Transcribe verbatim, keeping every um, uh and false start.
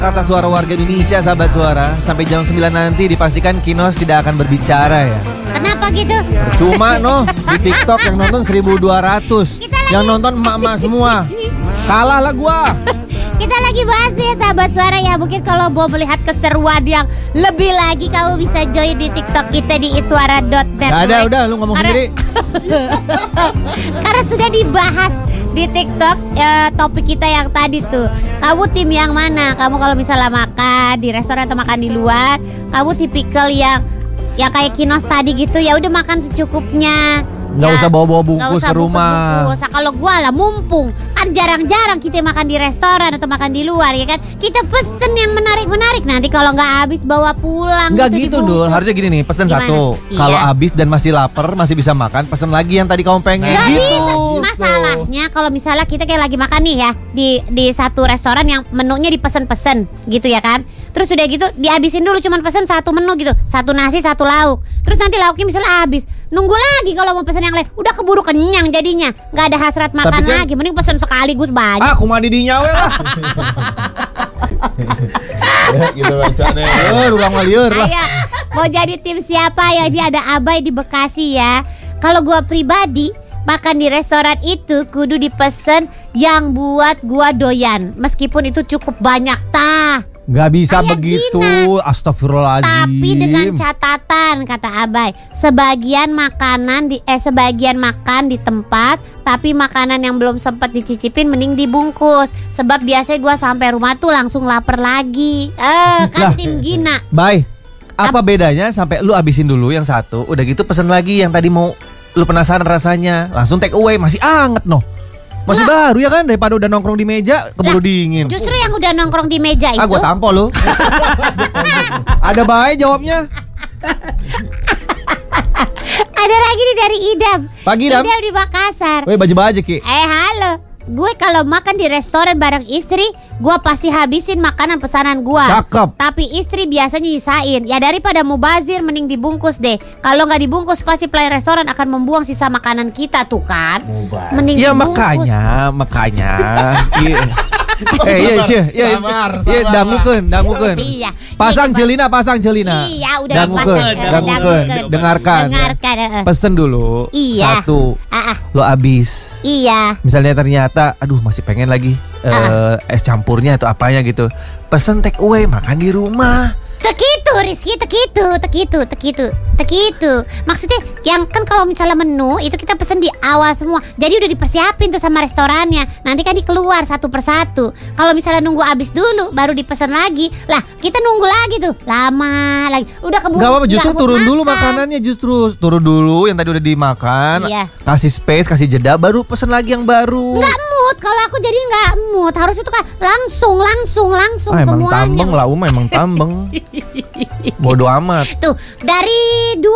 Kata suara warga Indonesia, sahabat suara, sampai jam sembilan nanti dipastikan Kinos tidak akan berbicara ya. Kenapa gitu? Percuma noh, di TikTok yang nonton seribu dua ratus. Yang nonton emak-emak semua. Kalah lah gua. Kita lagi bahas ya sahabat suara ya. Mungkin kalau mau melihat keseruan yang lebih lagi, kamu bisa join di TikTok kita di iswara dot net. Gak ada, udah lu ngomong Karena- sendiri. Karena sudah dibahas di TikTok eh, topik kita yang tadi tuh. Kamu tim yang mana? Kamu kalau misalnya makan di restoran atau makan di luar, kamu tipikal yang ya kayak Kinos tadi gitu, ya udah makan secukupnya. Nggak Ya, usah bawa-bawa nggak bungkus usah ke rumah. bungkus-bungkus. Kalau gua lah mumpung kan jarang-jarang kita makan di restoran atau makan di luar ya kan. Kita pesen yang menarik-menarik, nanti kalau nggak habis bawa pulang. Enggak gitu Dul, harusnya gini nih, pesen Gimana? satu. Iya. Kalau habis dan masih lapar, masih bisa makan, pesen lagi yang tadi kamu pengen. Gak gitu. bisa. Masalahnya kalau misalnya kita kayak lagi makan nih ya di di satu restoran yang menunya dipesen-pesen gitu ya kan. Terus udah gitu dihabisin dulu, cuman pesen satu menu gitu, satu nasi satu lauk. Terus nanti lauknya misalnya habis, nunggu lagi kalau mau pesen yang lain. Udah keburu kenyang jadinya, nggak ada hasrat makan Tapi kan- lagi. Mending pesen sekaligus banyak. Ah, kumaha di dinya we lah. Ya, gitu bacanya. Lieur, urang mah lieur lah. Ayo, mau jadi tim siapa ya? Ini ada Abai di Bekasi ya. Kalau gua pribadi makan di restoran itu kudu dipesen yang buat gua doyan, meskipun itu cukup banyak tah. Gak bisa Kayak begitu. Gina. Astagfirullahaladzim. Tapi dengan catatan, kata Abai, sebagian makanan di eh sebagian makan di tempat, tapi makanan yang belum sempat dicicipin mending dibungkus. Sebab biasanya gua sampai rumah tuh langsung lapar lagi. Eh, kan Lah. tim Gina. Bye. Apa bedanya sampai lu abisin dulu yang satu, udah gitu pesen lagi yang tadi mau lu penasaran rasanya, langsung take away, masih anget noh. Masih Lah. baru ya kan, daripada udah nongkrong di meja keburu Lah, dingin. Justru yang udah nongkrong di meja itu. Ah, gua tampo lu. Ada baik jawabnya. Ada lagi nih dari Idam. Pagi, Idam. Idam di Makassar. Weh, baju-baju Ki. Eh halo, gue kalau makan di restoran bareng istri, gue pasti habisin makanan pesanan gue. Cakep. Tapi istri biasanya nyisain. Ya daripada mubazir mending dibungkus deh. Kalau nggak dibungkus pasti pelayan restoran akan membuang sisa makanan kita tuh kan. Mubazir. Mending Iya dibungkus. makanya, makanya. Iya. Eh iya cie, iya. Sabar, Iya sabar. dangukeun, dangukeun. Iya. Pasang Iya, celina, pasang celina. Iya udah Dangukeun, dipasang. dangukeun. Dangukeun. Dengarkan. Dengarkan. eh. Pesen dulu. Iya. Satu. Ah, ah, Lo abis. iya. Misalnya ternyata, aduh masih pengen lagi eh, es campurnya atau apanya gitu. Pesen take away, makan di rumah. Tekitu Rizky, tekitu, tekitu, tekitu, tekitu. Maksudnya yang kan kalau misalnya menu itu kita pesen di awal semua. Jadi udah dipersiapin tuh sama restorannya. Nanti kan dikeluar satu persatu. Kalau misalnya nunggu habis dulu baru dipesan lagi. Lah, kita nunggu lagi tuh. Lama lagi. Udah keburu. Gak apa-apa, justru nggak mood turun dulu makan. makanannya, justru turun dulu yang tadi udah dimakan. Iya. Kasih space, kasih jeda, baru pesen lagi yang baru. Nggak mood. Kalau aku jadi nggak mood. Harus itu kan langsung, langsung, langsung Ah, emang semuanya. tambeng lah, Uma emang tambeng. Bodoh amat. Tuh, dari dua